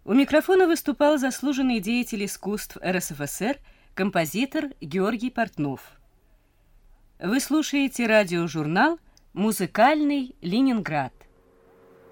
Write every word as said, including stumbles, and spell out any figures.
У микрофона выступал заслуженный деятель искусств эр эс эф эс эр, композитор Георгий Портнов. Вы слушаете радиожурнал «Музыкальный Ленинград».